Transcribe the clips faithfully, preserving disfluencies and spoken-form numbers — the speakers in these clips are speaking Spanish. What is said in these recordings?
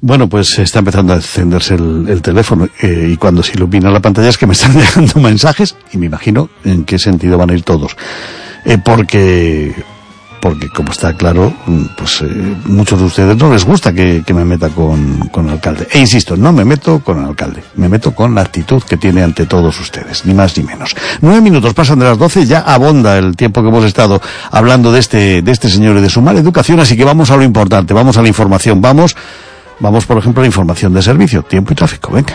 Bueno, pues está empezando a encenderse el, el teléfono eh, y cuando se ilumina la pantalla es que me están llegando mensajes y me imagino en qué sentido van a ir todos. Eh, porque, porque como está claro, pues eh, muchos de ustedes no les gusta que, que me meta con, con el alcalde. E insisto, no me meto con el alcalde, me meto con la actitud que tiene ante todos ustedes, ni más ni menos. Nueve minutos pasan de las doce, ya abonda el tiempo que hemos estado hablando de este, de este señor y de su mala educación, así que vamos a lo importante, vamos a la información, vamos... Vamos, por ejemplo, a la información de servicio, tiempo y tráfico. Venga.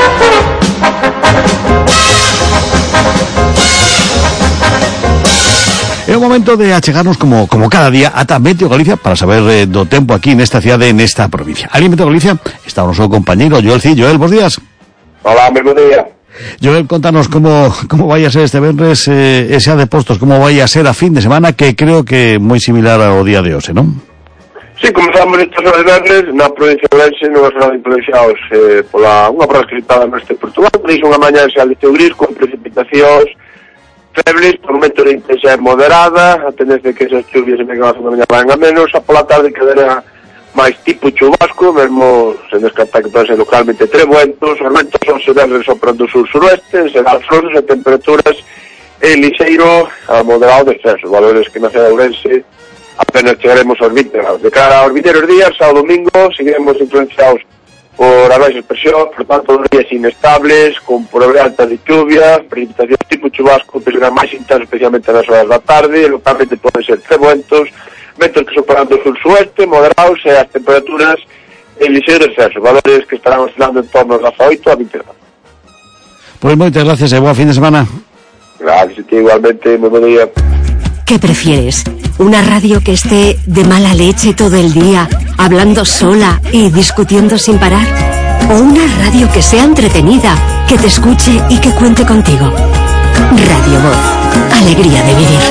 É o momento de achegarnos como, como cada día ata Meteo Galicia para saber eh, do tempo aquí nesta cidade, nesta provincia. Ali en Meteo Galicia está o noso compañeiro Joel Cid. Joel, bons días. Hola, moi bo día. Joel, contanos como, como vai a ser este venres eh, e xa de postos, como vai a ser a fin de semana, que creo que é moi similar ao día de hoxe, non? Sí, comenzamos estas horas verdes na provincia de Ourense, non serán influenciados eh, pola unha proba escritada no este de Portugal, tenéis unha mañá en Xal de Gris con precipitacións febles, por momento de intensidade moderada, a tendencia que esas chuvias en Megabazo na mañá van a menos, a pola tarde quedará máis tipo chubasco, mesmo sen descartar que pode ser localmente trebuentos, os ventos son severos sopran do sur-suroeste, en serán flores e temperaturas en lixeiro a moderado descenso, valores que na cidade de Ourense apenas chegaremos aos vinte graus. De cara aos vindeiros días, ao domingo, seguiremos influenciados por a baixa presión, por tanto, dos días inestables, con probabilidade alta de chuvia, precipitacións tipo chubasco, que será máis intenso, especialmente nas horas da tarde, localmente poden ser trebuentos, ventos que superan do sur-sueste, moderados, e as temperaturas en lixeiro descenso, valores que estarán oscilando en torno aos dezaoito a vinte graus. Pois moitas gracias e boa fin de semana. Gracias, igualmente, moi bo día. ¿Qué prefieres? ¿Una radio que esté de mala leche todo el día, hablando sola y discutiendo sin parar? ¿O una radio que sea entretenida, que te escuche y que cuente contigo? Radio Voz. Alegría de vivir.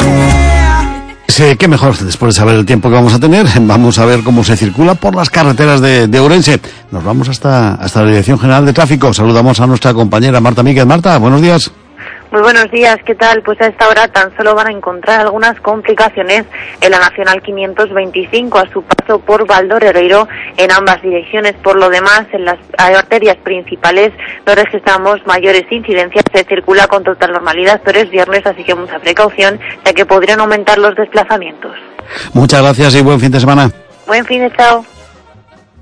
Sí, qué mejor, después de saber el tiempo que vamos a tener, vamos a ver cómo se circula por las carreteras de, de Ourense. Nos vamos hasta, hasta la Dirección General de Tráfico. Saludamos a nuestra compañera Marta Míguez. Marta, buenos días. Muy buenos días, ¿qué tal? Pues a esta hora tan solo van a encontrar algunas complicaciones en la Nacional quinientos veinticinco a su paso por Valdoreiro en ambas direcciones. Por lo demás, en las arterias principales no registramos mayores incidencias, se circula con total normalidad, pero es viernes, así que mucha precaución, ya que podrían aumentar los desplazamientos. Muchas gracias y buen fin de semana. Buen fin de chao.